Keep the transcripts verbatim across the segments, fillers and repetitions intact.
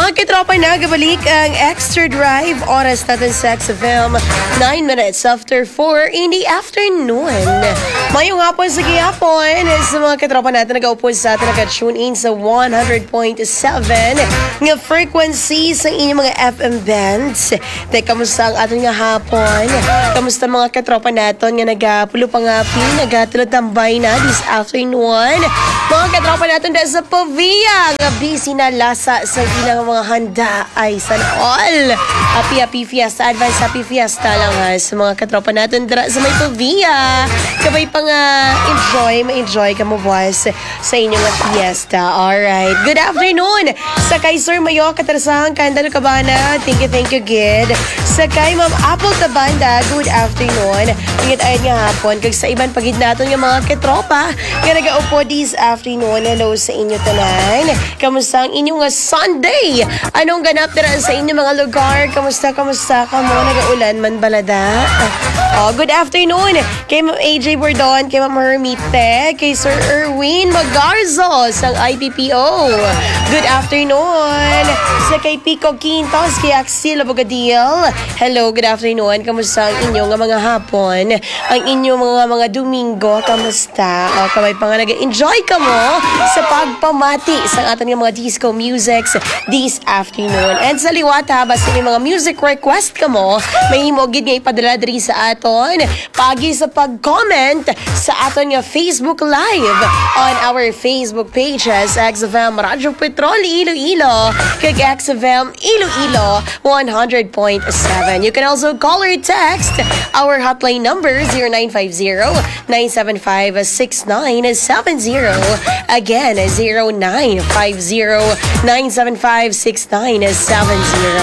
Mga kitropa, nagabalik ang Extra Drive. Oras natin sa X F M. nine minutes after four in the afternoon. Mayong hapon sa gihapon sa mga kitropa natin nag-aupo sa atin, nag-tune in sa one hundred point seven nga frequency sa inyong mga F M bands. Teka, kamusta ang ating nga hapon? Kamusta mga kitropa natin nga nag-pulo pangapi, nag-tulad tambay na this afternoon? Mga kitropa natin dahil sa Pavia, nga busy na lasa sa ilang mga handa ay sana all. Happy happy fiesta, advance happy fiesta lang ha sa mga katropa natin dra sa may Pavia. Kabay pang uh, enjoy, ma-enjoy ka mo boys sa inyong fiesta. Alright, good afternoon sa kay Sir Mayo Katarasang Kandalo Cabana. Thank you, thank you, good. Sa kay Ma'am Apple Tabanda, good afternoon. Ingit ayun nga hapon kag sa iban pagid naton nga mga katropa nga nagaupo this afternoon. Hello sa inyo tanan. Kamusta ang inyong uh, Sunday? Anong ganap dira sa inyong mga lugar? Kamusta, kamusta ka mo? Nagaulan man balada? Oh, good afternoon kay Ma'am A J Bordon, kay Ma'am Hermite, kay Sir Erwin Magarzos, ang I P P O. Good afternoon sa kay Pico Quintos, kay Axel Abogadil. Hello, good afternoon. Kamusta ang inyong mga hapon? Ang inyong mga mga Domingo, kamusta? O, kamay pa nga nag-enjoy ka mo sa pagpamati sa ating mga disco musics this afternoon. And sa liwat ha, basta may mga music request ka mo, may himogid nga ipadala diri sa aton. Pagi sa pag-comment sa aton nga Facebook Live on our Facebook pages, X F M Radyo Petrol Iloilo, kag X F M Iloilo one hundred point seven. You can also call or text our hotline number zero nine five zero, nine seven five, six nine seven zero. Again, zero nine five zero, nine seven five, six nine seven zero.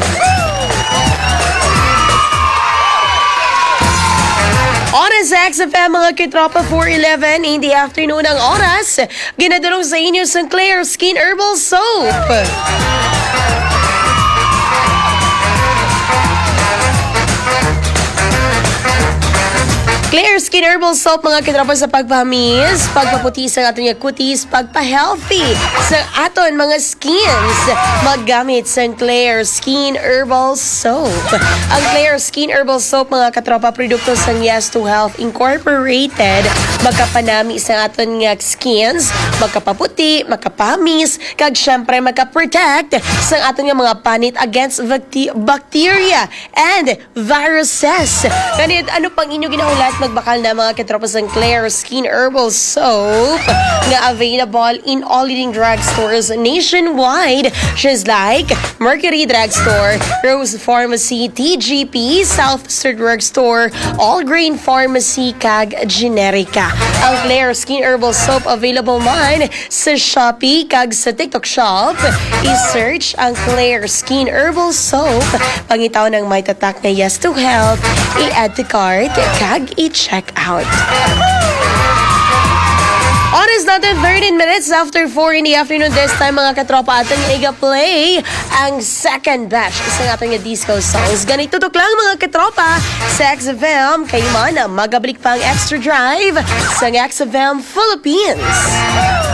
Oras sa X F M mga kitropa, four eleven in the afternoon ang oras. Ginadulong sa inyo Sinclair Skin Herbal Soap. Claire Skin Herbal Soap mga kitropa sa pagpamis, pagpaputi sa aton nga kutis, pagpa-healthy sa aton mga skins. Maggamit sa Claire Skin Herbal Soap. Ang Claire Skin Herbal Soap mga katropa, produkto sa Yes to Health Incorporated. Magkapanami sa aton nga skins, magkapaputi, magkapamis, kag syempre magka-protect sa aton nga mga panit against bacti- bacteria and viruses. Ganit, ano pang inyo ginaulat magbakal na mga katropa sa Claire Skin Herbal Soap nga available in all leading drugstores nationwide. She's like Mercury Drugstore, Rose Pharmacy, T G P, South Star Drugstore, All Grain Pharmacy, kag Generica. Ang Claire Skin Herbal Soap available man sa Shopee kag sa TikTok Shop. I-search ang Claire Skin Herbal Soap. Pangitaw ng may tatak na Yes to Health, i-add to cart kag i-check out. Oras natin thirteen minutes after four in the afternoon. This time mga katropa ating iga-play ang second batch sa ating disco songs. Ganito tuk lang mga katropa sa X F M. Kayo man magabalik pang Extra Drive sa X F M Philippines.